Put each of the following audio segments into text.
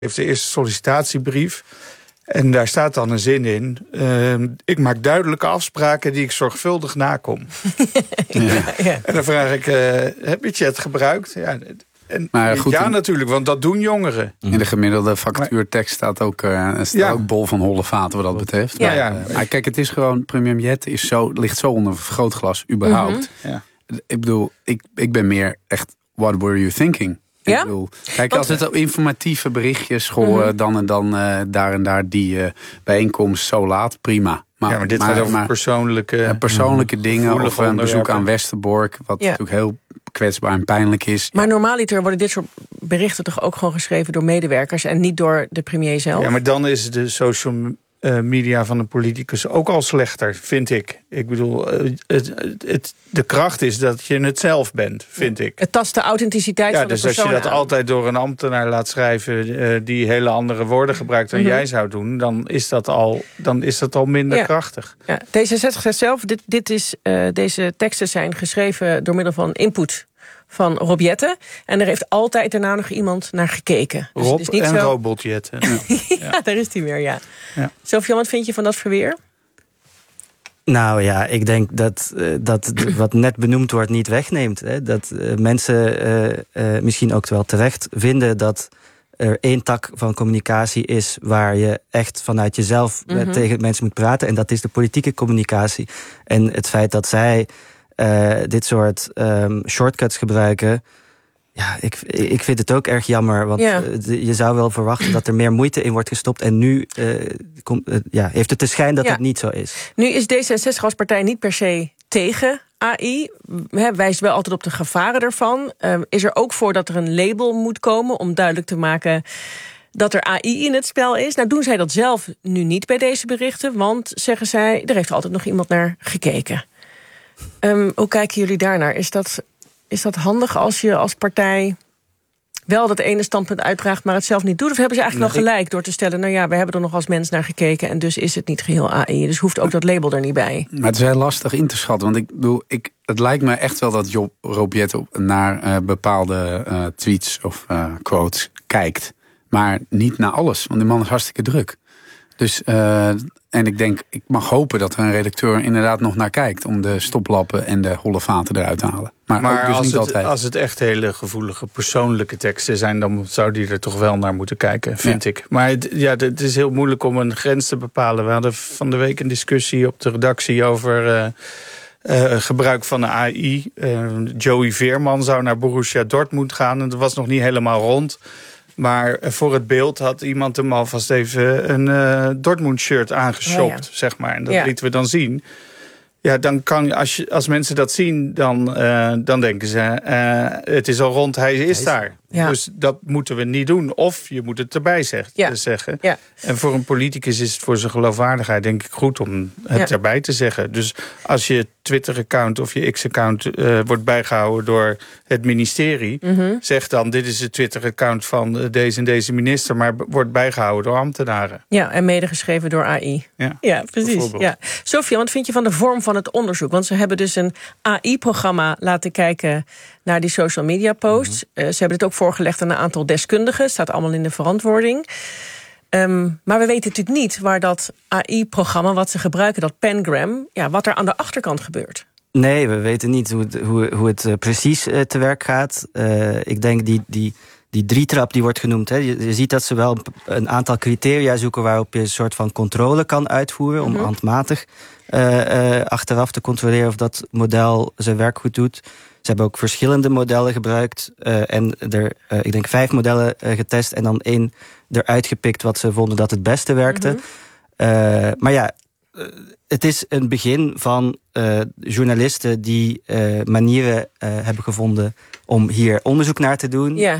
heeft de eerste sollicitatiebrief. En daar staat dan een zin in. Ik maak duidelijke afspraken die ik zorgvuldig nakom. Ja. En dan vraag ik, heb je chat gebruikt? Ja, maar goed, ja, natuurlijk, want dat doen jongeren. In de gemiddelde factuurtekst staat ook bol van holle vaten wat dat betreft. Ja. Maar kijk, het is gewoon, Premier Miette ligt zo onder vergrootglas überhaupt. Ja. Ik bedoel, ik ben meer echt, what were you thinking? Ja? Ik bedoel, kijk, als het informatieve berichtjes, dan en dan daar en daar die bijeenkomst zo laat, prima. Maar dit gaat over persoonlijke dingen. Of een bezoek aan Westerbork, wat natuurlijk heel kwetsbaar en pijnlijk is. Maar normaaliter worden dit soort berichten toch ook gewoon geschreven door medewerkers en niet door de premier zelf? Ja, maar dan is de social media van een politicus ook al slechter, vind ik. Ik bedoel, de kracht is dat je het zelf bent, vind ik. Het tast de authenticiteit van de persoon. Dus als je dat altijd door een ambtenaar laat schrijven die hele andere woorden gebruikt dan jij zou doen, dan is dat al minder krachtig. Ja. D66 zegt zelf, deze teksten zijn geschreven door middel van input van Rob Jetten. En er heeft altijd daarna nog iemand naar gekeken. Dus Rob het is niet en zo... Robot Jetten. Ja, daar is hij weer, ja. Sofian, wat vind je van dat verweer? Nou ja, ik denk dat wat net benoemd wordt niet wegneemt. Hè. Dat mensen misschien ook wel terecht vinden dat er één tak van communicatie is waar je echt vanuit jezelf tegen mensen moet praten. En dat is de politieke communicatie. En het feit dat zij dit soort shortcuts gebruiken, ja, ik vind het ook erg jammer. Want je zou wel verwachten dat er meer moeite in wordt gestopt. En nu heeft het de schijn dat het niet zo is. Nu is D66 als partij niet per se tegen AI. Wijst wel altijd op de gevaren ervan. Is er ook voor dat er een label moet komen om duidelijk te maken dat er AI in het spel is? Nou doen zij dat zelf nu niet bij deze berichten. Want, zeggen zij, er heeft altijd nog iemand naar gekeken. Hoe kijken jullie daarnaar? Is dat handig als je als partij wel dat ene standpunt uitdraagt, maar het zelf niet doet? Of hebben ze eigenlijk wel gelijk door te stellen, nou ja, we hebben er nog als mens naar gekeken en dus is het niet geheel AI. Dus hoeft ook dat label er niet bij. Maar het is heel lastig in te schatten. Want ik bedoel, het lijkt me echt wel dat Rob Jetten naar bepaalde tweets of quotes kijkt. Maar niet naar alles, want die man is hartstikke druk. Dus, en ik mag hopen dat er een redacteur inderdaad nog naar kijkt om de stoplappen en de holle vaten eruit te halen. Maar ook dus als het echt hele gevoelige persoonlijke teksten zijn, dan zou die er toch wel naar moeten kijken, vind ik. Maar het is heel moeilijk om een grens te bepalen. We hadden van de week een discussie op de redactie over gebruik van de AI. Joey Veerman zou naar Borussia Dortmund gaan en dat was nog niet helemaal rond. Maar voor het beeld had iemand hem alvast even een Dortmund-shirt aangeshopt, zeg maar. En dat lieten we dan zien. Ja, dan kan als mensen dat zien, dan denken ze, het is al rond, hij is daar. Ja. Dus dat moeten we niet doen. Of je moet het erbij zeggen. Ja. En voor een politicus is het voor zijn geloofwaardigheid denk ik goed om het erbij te zeggen. Dus als je Twitter-account of je X-account wordt bijgehouden door het ministerie, zeg dan, dit is het Twitter-account van deze en deze minister, maar wordt bijgehouden door ambtenaren. Ja, en medegeschreven door AI. Ja, precies. Ja. Sofia, wat vind je van de vorm van het onderzoek? Want ze hebben dus een AI-programma laten kijken naar die social media posts. Ze hebben het ook voorgelegd aan een aantal deskundigen. Staat allemaal in de verantwoording. Maar we weten natuurlijk niet waar dat AI-programma wat ze gebruiken, dat Pengram, wat er aan de achterkant gebeurt. Nee, we weten niet hoe het precies te werk gaat. Ik denk die drietrap die wordt genoemd. Hè, je ziet dat ze wel een aantal criteria zoeken waarop je een soort van controle kan uitvoeren, om handmatig achteraf te controleren of dat model zijn werk goed doet. Ze hebben ook verschillende modellen gebruikt en ik denk 5 modellen getest en dan 1 eruit gepikt wat ze vonden dat het beste werkte. Maar ja, het is een begin van journalisten die manieren hebben gevonden om hier onderzoek naar te doen. Ja.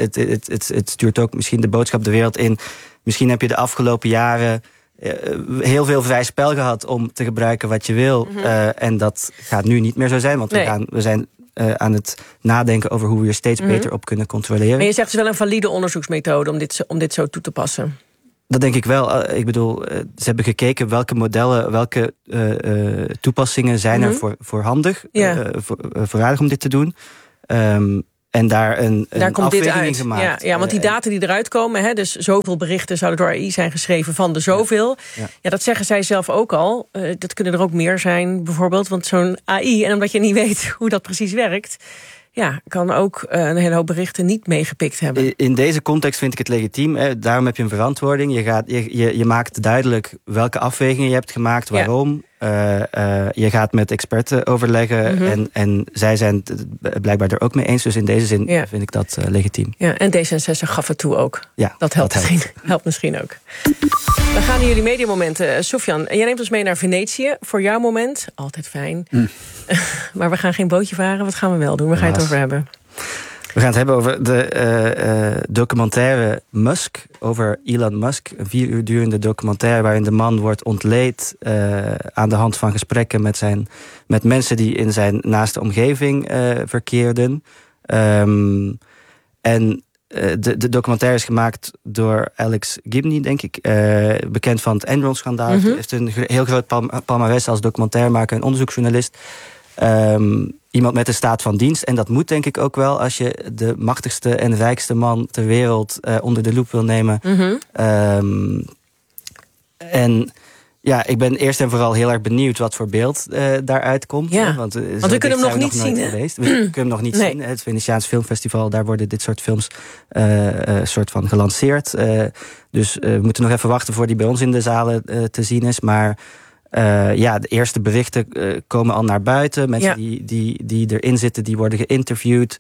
Het stuurt ook misschien de boodschap de wereld in. Misschien heb je de afgelopen jaren heel veel vrij spel gehad om te gebruiken wat je wil. En dat gaat nu niet meer zo zijn, want we zijn aan het nadenken over hoe we er steeds beter op kunnen controleren. Maar je zegt het is wel een valide onderzoeksmethode om dit zo toe te passen. Dat denk ik wel. Ik bedoel, ze hebben gekeken welke modellen, welke toepassingen zijn er voorhandig, voorradig om dit te doen. En daar een afweging in gemaakt. Ja, want die data die eruit komen, dus zoveel berichten zouden door AI zijn geschreven van de zoveel. Ja, dat zeggen zij zelf ook al. Dat kunnen er ook meer zijn, bijvoorbeeld. Want zo'n AI, en omdat je niet weet hoe dat precies werkt, kan ook een hele hoop berichten niet meegepikt hebben. In deze context vind ik het legitiem. Daarom heb je een verantwoording. Je maakt duidelijk welke afwegingen je hebt gemaakt, waarom. Je gaat met experten overleggen. En zij zijn het blijkbaar er ook mee eens. Dus in deze zin vind ik dat legitiem. Ja, en D66 gaf het toe ook. Ja, dat helpt misschien ook. We gaan naar jullie mediamomenten. Sufjan, jij neemt ons mee naar Venetië. Voor jouw moment, altijd fijn. Maar we gaan geen bootje varen. Wat gaan we wel doen? Waar ga je het over hebben? We gaan het hebben over de documentaire Musk, over Elon Musk. Een 4 uur durende documentaire waarin de man wordt ontleed aan de hand van gesprekken met mensen die in zijn naaste omgeving verkeerden. De documentaire is gemaakt door Alex Gibney, denk ik. Bekend van het Enron-schandaal. Hij heeft een heel groot palmares als documentairemaker en onderzoeksjournalist. Iemand met een staat van dienst. En dat moet denk ik ook wel als je de machtigste en rijkste man ter wereld onder de loep wil nemen. Ik ben eerst en vooral heel erg benieuwd wat voor beeld daaruit komt. Ja, want we kunnen hem nog niet zien. We kunnen hem nog niet zien. Het Venetiaans Filmfestival, daar worden dit soort films soort van gelanceerd. Dus we moeten nog even wachten voor die bij ons in de zalen te zien is. Maar de eerste berichten komen al naar buiten. Mensen die erin zitten, die worden geïnterviewd.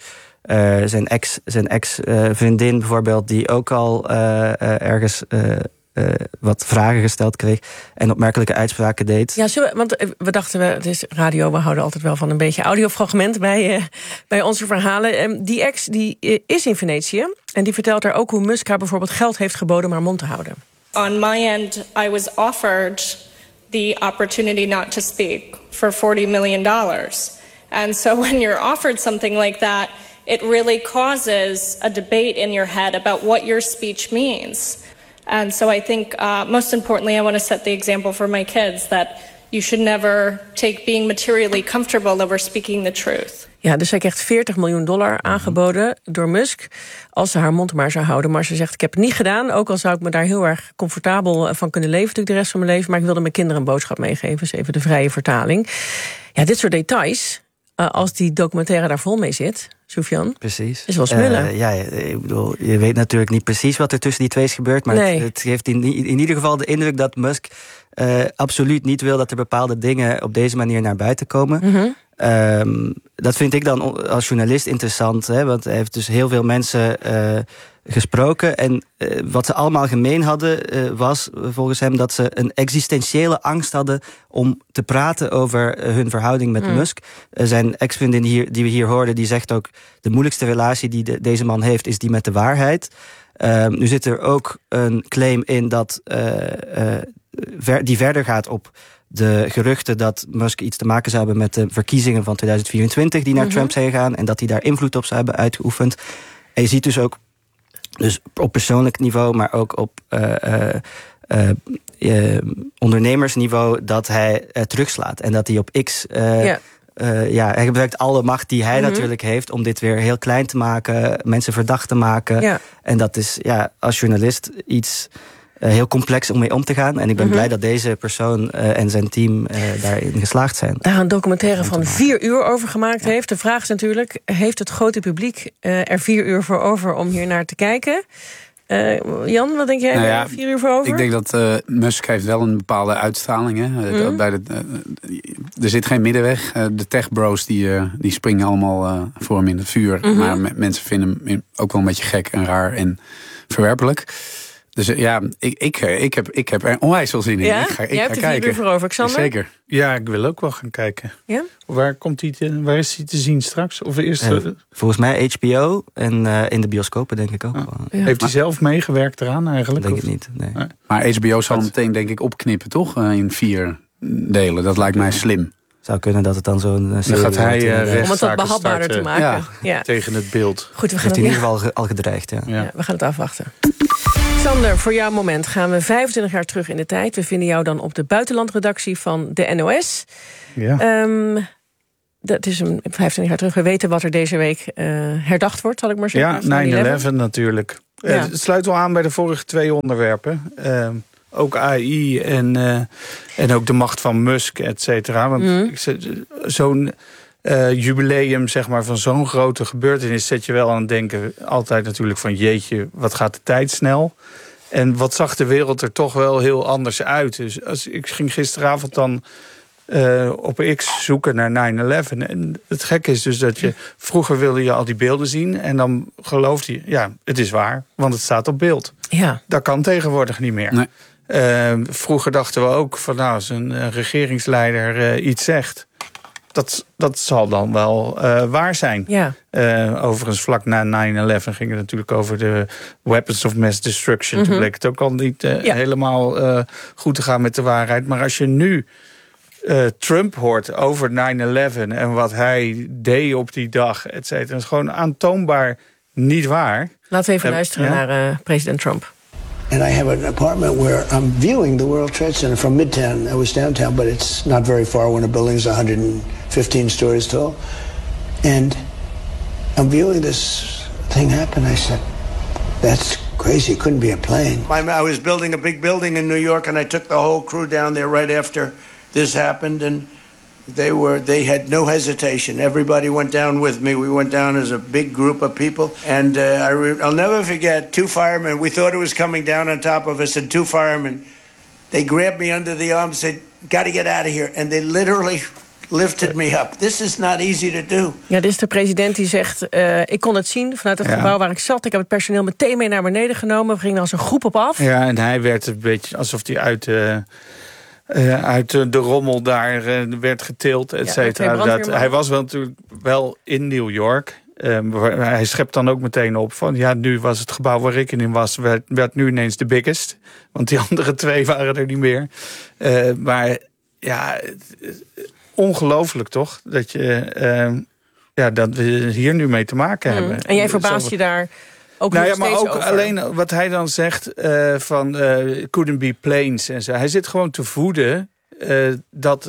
Zijn ex-vriendin bijvoorbeeld, die ook al ergens wat vragen gesteld kreeg en opmerkelijke uitspraken deed. Ja, want we dachten, het is radio, we houden altijd wel van een beetje audiofragment bij onze verhalen. Die ex die is in Venetië en die vertelt er ook hoe Musk haar bijvoorbeeld geld heeft geboden om haar mond te houden. On my end, I was offered the opportunity not to speak for $40 million. And so when you're offered something like that, it really causes a debate in your head about what your speech means. And so I think most importantly, I want to set the example for my kids that you should never take being materially comfortable over speaking the truth. Ja, dus zij krijgt $40 miljoen aangeboden door Musk als ze haar mond maar zou houden. Maar ze zegt, ik heb het niet gedaan, ook al zou ik me daar heel erg comfortabel van kunnen leven natuurlijk de rest van mijn leven. Maar ik wilde mijn kinderen een boodschap meegeven, dus even de vrije vertaling. Ja, dit soort details, als die documentaire daar vol mee zit, Sufjan. Precies. Is wel smullen. Ik bedoel, je weet natuurlijk niet precies wat er tussen die twee is gebeurd. Maar het geeft in ieder geval de indruk dat Musk absoluut niet wil dat er bepaalde dingen op deze manier naar buiten komen. Dat vind ik dan als journalist interessant, want hij heeft dus heel veel mensen gesproken. En wat ze allemaal gemeen hadden was volgens hem dat ze een existentiële angst hadden om te praten over hun verhouding met Musk. Zijn ex-vriendin die we hier hoorden, die zegt ook, de moeilijkste relatie die deze man heeft is die met de waarheid. Nu zit er ook een claim in dat die verder gaat op de geruchten dat Musk iets te maken zou hebben met de verkiezingen van 2024 die naar Trump zijn gegaan en dat hij daar invloed op zou hebben uitgeoefend. En je ziet dus ook op persoonlijk niveau, maar ook op ondernemersniveau dat hij terugslaat. En dat hij op X hij gebruikt alle macht die hij natuurlijk heeft om dit weer heel klein te maken, mensen verdacht te maken. Ja. En dat is als journalist iets heel complex om mee om te gaan. En ik ben blij dat deze persoon en zijn team daarin geslaagd zijn. Daar een documentaire van 4 uur over gemaakt heeft. De vraag is natuurlijk, heeft het grote publiek er 4 uur voor over om hier naar te kijken? Jan, wat denk jij? 4 uur voor over? Ik denk dat Musk heeft wel een bepaalde uitstraling. Hè? Er zit geen middenweg. De tech bros die springen allemaal voor hem in het vuur. Maar mensen vinden hem ook wel een beetje gek en raar en verwerpelijk. Dus ik heb er onwijs veel zin in. Ja? Ik ga Jij hebt er 4 uur voor over, Xander? Zeker. Ja, ik wil ook wel gaan kijken. Ja? Waar is hij te zien straks? Of eerst, volgens mij HBO en in de bioscopen denk ik ook. Heeft hij zelf meegewerkt eraan eigenlijk? Denk ik niet, nee. Maar HBO zal hem meteen denk ik opknippen, toch? In 4 delen. Dat lijkt mij slim. Zou kunnen dat het dan zo'n dan gaat hij om het wat behapbaarder te maken. Tegen het beeld. Goed, we gaan heeft in ieder geval al gedreigd. Ja, we gaan het afwachten. Sander, voor jouw moment gaan we 25 jaar terug in de tijd. We vinden jou dan op de buitenlandredactie van de NOS. Ja. dat is 25 jaar terug. We weten wat er deze week herdacht wordt, zal ik maar zeggen. Ja, 9/11 natuurlijk. Ja. Het sluit wel aan bij de vorige 2 onderwerpen. Ook AI en ook de macht van Musk, et cetera. Want zo'n jubileum, zeg maar, van zo'n grote gebeurtenis zet je wel aan het denken. Altijd natuurlijk van jeetje, wat gaat de tijd snel. En wat zag de wereld er toch wel heel anders uit. Dus ik ging gisteravond dan op X zoeken naar 9/11. En het gekke is dus dat vroeger wilde je al die beelden zien. En dan geloofde je, ja, het is waar. Want het staat op beeld. Ja. Dat kan tegenwoordig niet meer. Nee. Vroeger dachten we ook van als een regeringsleider iets zegt, dat zal dan wel waar zijn. Ja. Overigens, vlak na 9/11 ging het natuurlijk over de weapons of mass destruction. Toen bleek het ook al niet helemaal goed te gaan met de waarheid. Maar als je nu Trump hoort over 9/11 en wat hij deed op die dag, et cetera, dat is gewoon aantoonbaar niet waar. Laten we even luisteren naar president Trump. And I have an apartment where I'm viewing the World Trade Center from Midtown. I was downtown, but it's not very far when a building's 115 stories tall. And I'm viewing this thing happen. I said, that's crazy. It couldn't be a plane. I was building a big building in New York, and I took the whole crew down there right after this happened, and they had no hesitation. Everybody went down with me. We went down as a big group of people. And I'll never forget 2 firemen. We thought it was coming down on top of us. And 2 firemen, they grabbed me under the arm and said, got to get out of here. And they literally lifted me up. This is not easy to do. Ja, dit is de president die zegt, ik kon het zien vanuit het gebouw waar ik zat. Ik heb het personeel meteen mee naar beneden genomen. We gingen als een groep op af. Ja, en hij werd een beetje alsof hij uit de rommel daar werd getild, et cetera. Hij was wel natuurlijk wel in New York. Hij schept dan ook meteen op van, ja, nu was het gebouw waar ik in was, werd nu ineens de biggest. Want die andere 2 waren er niet meer. Maar ja, ongelooflijk toch, dat dat we hier nu mee te maken hebben. En jij verbaast je daar ook nog steeds maar ook over. alleen wat hij dan zegt van couldn't be planes en zo. Hij zit gewoon te voeden dat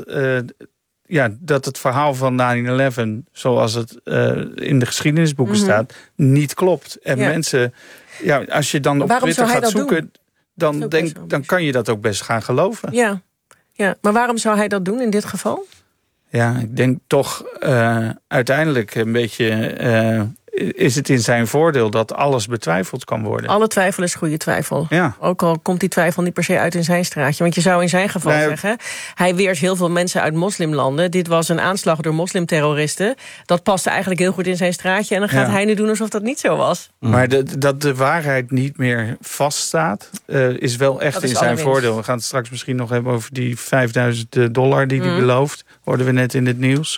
het verhaal van 9/11, zoals het in de geschiedenisboeken staat, niet klopt. En mensen, als je dan op Twitter gaat zoeken, dan kan je dat ook best gaan geloven. Ja, maar waarom zou hij dat doen in dit geval? Ja, ik denk toch uiteindelijk een beetje is het in zijn voordeel dat alles betwijfeld kan worden. Alle twijfel is goede twijfel. Ja. Ook al komt die twijfel niet per se uit in zijn straatje. Want je zou in zijn geval zeggen, hij weert heel veel mensen uit moslimlanden. Dit was een aanslag door moslimterroristen. Dat paste eigenlijk heel goed in zijn straatje. En dan gaat hij nu doen alsof dat niet zo was. Maar dat de waarheid niet meer vaststaat, is wel echt in zijn voordeel. We gaan het straks misschien nog hebben over die $5.000 die hij belooft. Hoorden we net in het nieuws.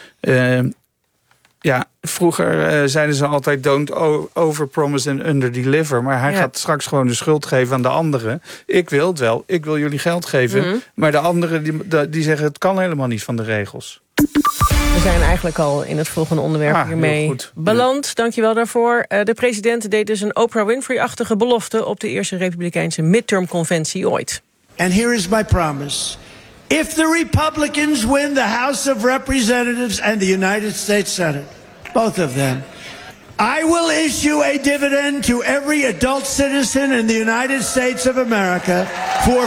Ja. Vroeger zeiden ze altijd don't overpromise and underdeliver. Maar hij gaat straks gewoon de schuld geven aan de anderen. Ik wil het wel, ik wil jullie geld geven. Maar de anderen die zeggen het kan helemaal niet van de regels. We zijn eigenlijk al in het volgende onderwerp hiermee beland. Dankjewel daarvoor. De president deed dus een Oprah Winfrey-achtige belofte op de eerste Republikeinse midterm-conventie ooit. And here is my promise. If the Republicans win the House of Representatives and the United States Senate, both of them, I will issue a dividend to every adult citizen in the United States of America for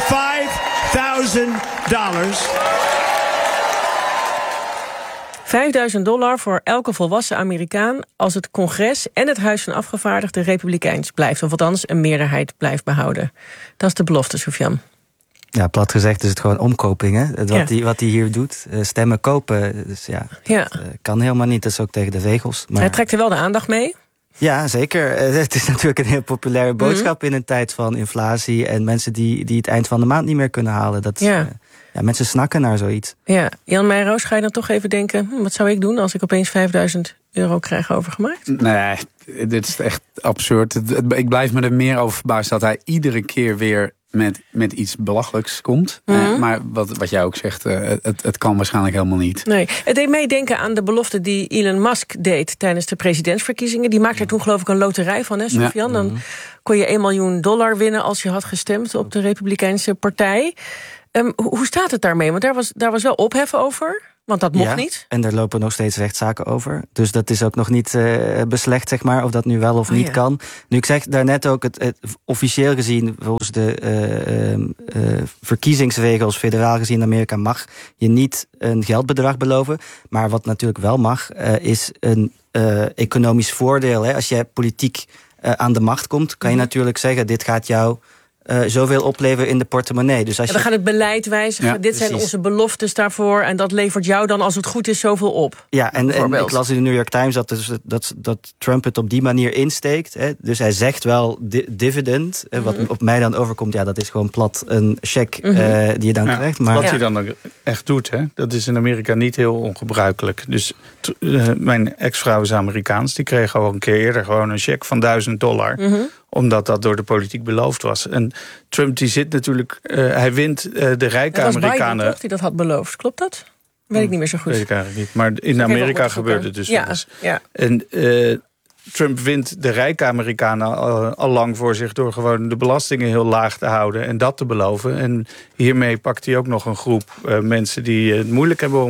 $5,000. $5.000 voor elke volwassen Amerikaan als het congres en het Huis van Afgevaardigden republikeins blijft. Of althans een meerderheid blijft behouden. Dat is de belofte, Soufiane. Ja, plat gezegd is het gewoon omkoping, hè? Wat hij hier doet. Stemmen kopen, dus kan helemaal niet. Dat is ook tegen de regels. Maar hij trekt er wel de aandacht mee. Ja, zeker. Het is natuurlijk een heel populaire boodschap in een tijd van inflatie en mensen die het eind van de maand niet meer kunnen halen. Mensen snakken naar zoiets. Ja, Jan Meijroos, ga je dan toch even denken, wat zou ik doen als ik opeens €5.000 krijg overgemaakt? Nee, dit is echt absurd. Ik blijf me er meer over verbaasd dat hij iedere keer weer met iets belachelijks komt. Maar wat jij ook zegt, het kan waarschijnlijk helemaal niet. Nee, het deed mij denken aan de belofte die Elon Musk deed tijdens de presidentsverkiezingen. Die maakte er toen geloof ik een loterij van, hè, Soufiane? Dan kon je $1 miljoen winnen als je had gestemd op de Republikeinse partij. Hoe staat het daarmee? Want daar was wel ophef over. Want dat mocht niet. En er lopen nog steeds rechtszaken over. Dus dat is ook nog niet beslecht, zeg maar, of dat nu wel of niet kan. Nu, ik zeg daarnet ook, het officieel gezien, volgens de verkiezingsregels, federaal gezien in Amerika, mag je niet een geldbedrag beloven. Maar wat natuurlijk wel mag, is een economisch voordeel. Hè. Als jij politiek aan de macht komt, kan je natuurlijk zeggen, dit gaat jou zoveel opleveren in de portemonnee. Dus als we gaan het beleid wijzigen. Dit zijn onze beloftes daarvoor. En dat levert jou dan, als het goed is, zoveel op. Ja, en ik las in de New York Times dat Trump het op die manier insteekt. Hè. Dus hij zegt wel dividend. Wat op mij dan overkomt, dat is gewoon plat een cheque die je dan krijgt. Maar wat hij dan ook echt doet, hè, dat is in Amerika niet heel ongebruikelijk. Dus mijn ex-vrouw is Amerikaans. Die kreeg al een keer eerder gewoon een cheque van $1000. Omdat dat door de politiek beloofd was. En Trump die zit natuurlijk, hij wint de rijke Amerikanen. Dat was Biden toch die dat had beloofd, klopt dat? Weet ik niet meer zo goed. Weet ik eigenlijk niet. Maar in Amerika gebeurde het dus wel eens. Ja. En Trump wint de rijke Amerikanen al lang voor zich door gewoon de belastingen heel laag te houden en dat te beloven. En hiermee pakt hij ook nog een groep mensen die het moeilijk hebben om